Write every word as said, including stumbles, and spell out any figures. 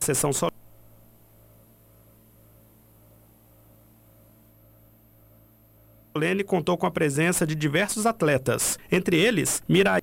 sessão solene contou com a presença de diversos atletas, entre eles Miraí